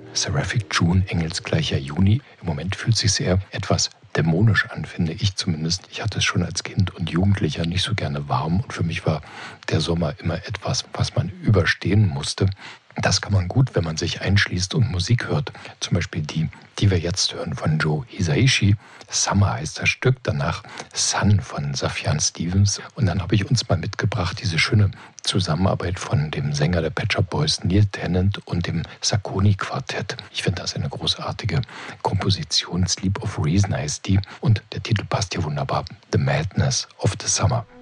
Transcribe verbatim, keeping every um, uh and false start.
Seraphic June, engelsgleicher Juni. Im Moment fühlt es sich eher etwas dämonisch an, finde ich zumindest. Ich hatte es schon als Kind und Jugendlicher nicht so gerne warm und für mich war der Sommer immer etwas, was man überstehen musste. Das kann man gut, wenn man sich einschließt und Musik hört. Zum Beispiel die, die wir jetzt hören von Joe Hisaishi. Summer heißt das Stück, danach Sun von Sufjan Stevens. Und dann habe ich uns mal mitgebracht diese schöne Zusammenarbeit von dem Sänger der Pet Shop Boys Neil Tennant und dem Saucony Quartett. Ich finde das eine großartige Komposition. Sleep of Reason heißt die und der Titel passt hier wunderbar. The Madness of the Summer.